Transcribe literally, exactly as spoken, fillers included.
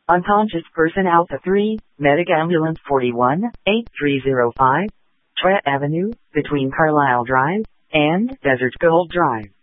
Unconscious person Alpha three, Medic Ambulance forty-one, eight three zero five, Trent Avenue, between Carlisle Drive and Desert Gold Drive.